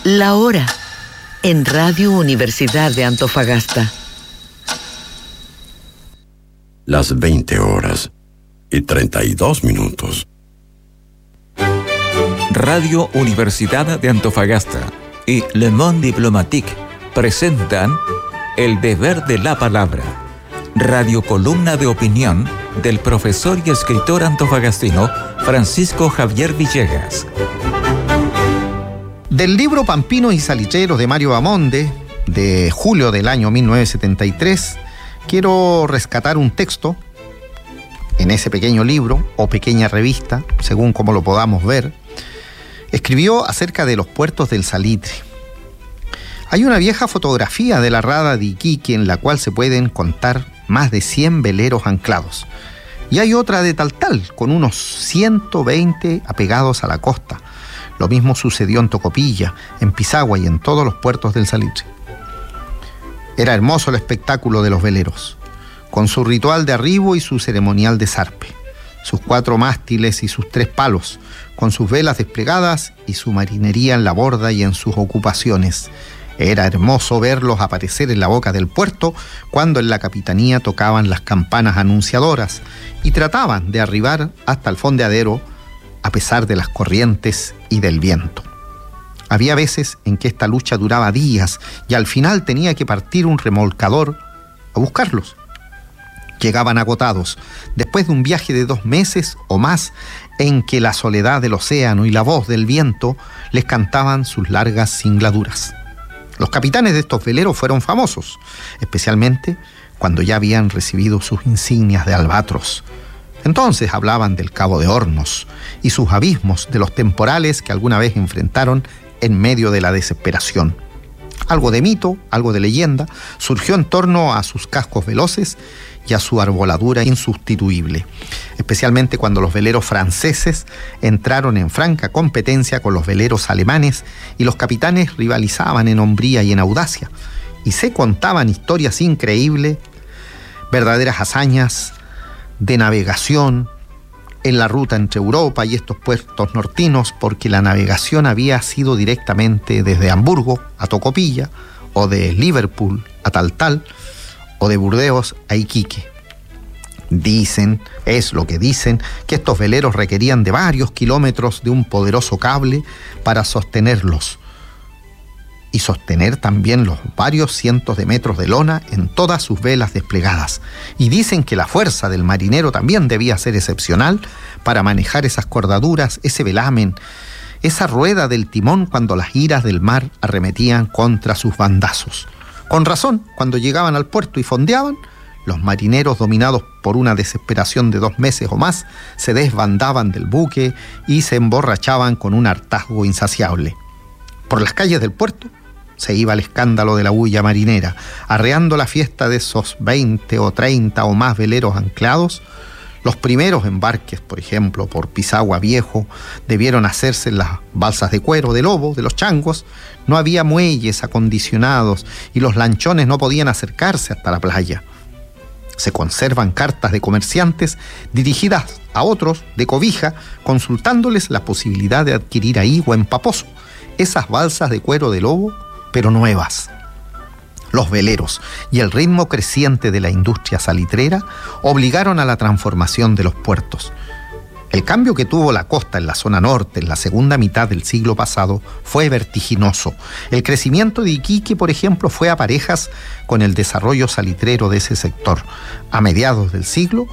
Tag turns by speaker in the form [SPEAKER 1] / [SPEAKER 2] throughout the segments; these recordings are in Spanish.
[SPEAKER 1] La hora en Radio Universidad de Antofagasta.
[SPEAKER 2] Las 20:32.
[SPEAKER 3] Radio Universidad de Antofagasta y Le Monde Diplomatique presentan El Deber de la Palabra, radiocolumna de opinión del profesor y escritor antofagastino Francisco Javier Villegas.
[SPEAKER 4] Del libro Pampinos y Salitreros de Mario Bamonde, de julio del año 1973, quiero rescatar un texto en ese pequeño libro o pequeña revista, según como lo podamos ver. Escribió acerca de los puertos del Salitre. Hay una vieja fotografía de la rada de Iquique en la cual se pueden contar más de 100 veleros anclados. Y hay otra de Taltal, con unos 120 apegados a la costa. Lo mismo sucedió en Tocopilla, en Pisagua y en todos los puertos del Salitre. Era hermoso el espectáculo de los veleros, con su ritual de arribo y su ceremonial de zarpe, sus 4 mástiles y sus 3 palos, con sus velas desplegadas y su marinería en la borda y en sus ocupaciones. Era hermoso verlos aparecer en la boca del puerto cuando en la capitanía tocaban las campanas anunciadoras y trataban de arribar hasta el fondeadero a pesar de las corrientes y del viento. Había veces en que esta lucha duraba días y al final tenía que partir un remolcador a buscarlos. Llegaban agotados, después de un viaje de 2 meses o más en que la soledad del océano y la voz del viento les cantaban sus largas singladuras. Los capitanes de estos veleros fueron famosos, especialmente cuando ya habían recibido sus insignias de albatros. Entonces hablaban del Cabo de Hornos y sus abismos, de los temporales que alguna vez enfrentaron en medio de la desesperación. Algo de mito, algo de leyenda, surgió en torno a sus cascos veloces y a su arboladura insustituible, especialmente cuando los veleros franceses entraron en franca competencia con los veleros alemanes y los capitanes rivalizaban en hombría y en audacia, y se contaban historias increíbles, verdaderas hazañas de navegación en la ruta entre Europa y estos puertos nortinos, porque la navegación había sido directamente desde Hamburgo a Tocopilla, o de Liverpool a Taltal, o de Burdeos a Iquique. Dicen, es lo que dicen, que estos veleros requerían de varios kilómetros de un poderoso cable para sostenerlos y sostener también los varios cientos de metros de lona en todas sus velas desplegadas. Y dicen que la fuerza del marinero también debía ser excepcional para manejar esas cordaduras, ese velamen, esa rueda del timón cuando las iras del mar arremetían contra sus bandazos. Con razón, cuando llegaban al puerto y fondeaban, los marineros, dominados por una desesperación de 2 meses o más, se desbandaban del buque y se emborrachaban con un hartazgo insaciable. Por las calles del puerto se iba el escándalo de la bulla marinera, arreando la fiesta de esos 20 o 30 o más veleros anclados. Los primeros embarques, por ejemplo, por Pisagua Viejo, debieron hacerse en las balsas de cuero de lobo, de los changos. No había muelles acondicionados y los lanchones no podían acercarse hasta la playa. Se conservan cartas de comerciantes dirigidas a otros de Cobija, consultándoles la posibilidad de adquirir ahí o en Paposo esas balsas de cuero de lobo, pero nuevas. Los veleros y el ritmo creciente de la industria salitrera obligaron a la transformación de los puertos. El cambio que tuvo la costa en la zona norte en la segunda mitad del siglo pasado fue vertiginoso. El crecimiento de Iquique, por ejemplo, fue a parejas con el desarrollo salitrero de ese sector. A mediados del siglo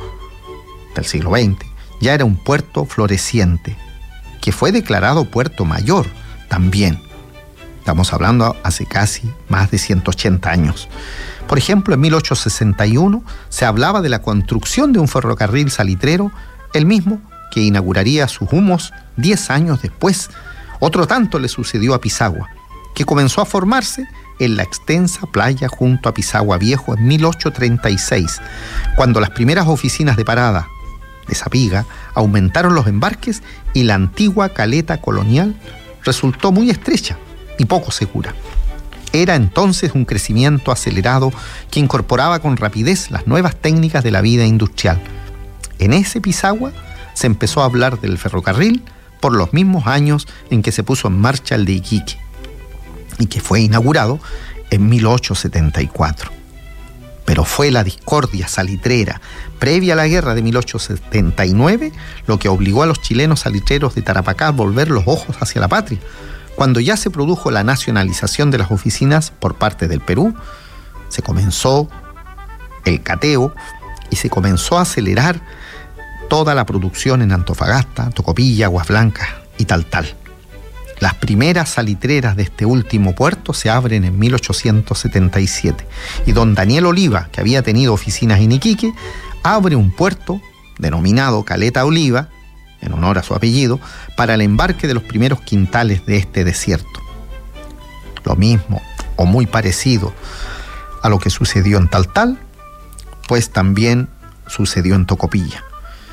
[SPEAKER 4] XX, ya era un puerto floreciente, que fue declarado puerto mayor también. Estamos hablando hace casi más de 180 años. Por ejemplo, en 1861 se hablaba de la construcción de un ferrocarril salitrero, el mismo que inauguraría sus humos 10 años después. Otro tanto le sucedió a Pisagua, que comenzó a formarse en la extensa playa junto a Pisagua Viejo en 1836, cuando las primeras oficinas de parada de Sapiga aumentaron los embarques y la antigua caleta colonial resultó muy estrecha y poco segura. Era entonces un crecimiento acelerado que incorporaba con rapidez las nuevas técnicas de la vida industrial. En ese Pisagua se empezó a hablar del ferrocarril por los mismos años en que se puso en marcha el de Iquique. y que fue inaugurado en 1874. Pero fue la discordia salitrera previa a la guerra de 1879 lo que obligó a los chilenos salitreros de Tarapacá a volver los ojos hacia la patria. Cuando ya se produjo la nacionalización de las oficinas por parte del Perú, se comenzó el cateo y se comenzó a acelerar toda la producción en Antofagasta, Tocopilla, Aguas Blancas y tal. Las primeras salitreras de este último puerto se abren en 1877 y don Daniel Oliva, que había tenido oficinas en Iquique, abre un puerto denominado Caleta Oliva, en honor a su apellido, para el embarque de los primeros quintales de este desierto. Lo mismo o muy parecido a lo que sucedió en Taltal, pues también sucedió en Tocopilla.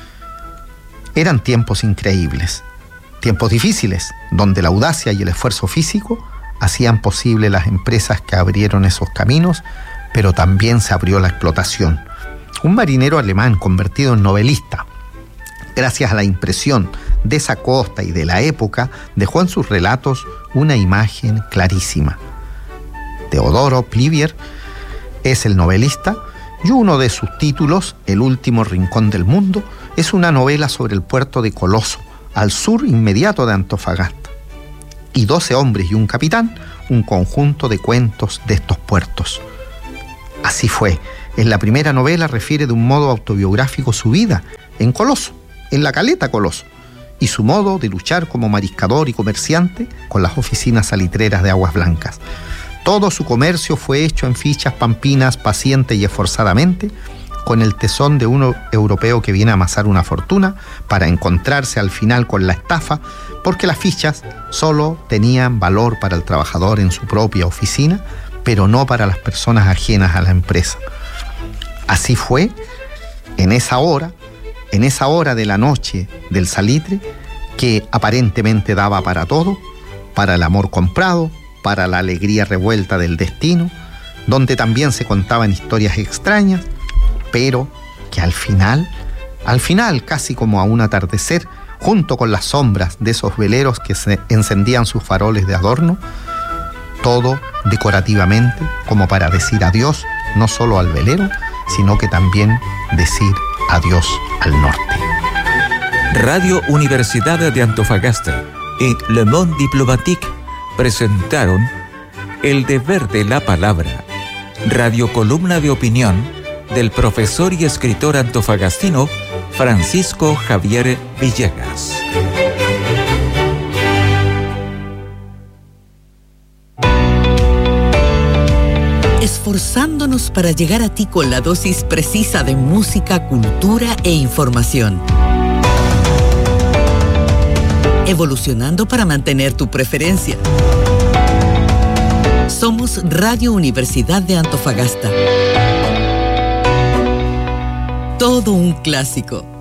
[SPEAKER 4] Eran tiempos increíbles. Tiempos difíciles, donde la audacia y el esfuerzo físico hacían posible las empresas que abrieron esos caminos, pero también se abrió la explotación. Un marinero alemán convertido en novelista, gracias a la impresión de esa costa y de la época, dejó en sus relatos una imagen clarísima. Teodoro Plivier es el novelista y uno de sus títulos, El último rincón del mundo, es una novela sobre el puerto de Coloso, al sur inmediato de Antofagasta. Y 12 hombres y un capitán, un conjunto de cuentos de estos puertos. Así fue. En la primera novela refiere de un modo autobiográfico su vida en Coloso, en la caleta Coloso, y su modo de luchar como mariscador y comerciante con las oficinas salitreras de Aguas Blancas. Todo su comercio fue hecho en fichas pampinas paciente y esforzadamente, con el tesón de un europeo que viene a amasar una fortuna para encontrarse al final con la estafa, porque las fichas solo tenían valor para el trabajador en su propia oficina, pero no para las personas ajenas a la empresa. Así fue en esa hora de la noche del salitre, que aparentemente daba para todo, para el amor comprado, para la alegría revuelta del destino, donde también se contaban historias extrañas, pero que al final, casi como a un atardecer, junto con las sombras de esos veleros que se encendían sus faroles de adorno, todo decorativamente, como para decir adiós, no solo al velero, sino que también decir adiós al norte.
[SPEAKER 3] Radio Universidad de Antofagasta y Le Monde Diplomatique presentaron El deber de la palabra, radiocolumna de opinión del profesor y escritor antofagastino Francisco Javier Villegas.
[SPEAKER 1] Esforzándonos para llegar a ti con la dosis precisa de música, cultura e información. Evolucionando para mantener tu preferencia. Somos Radio Universidad de Antofagasta. Todo un clásico.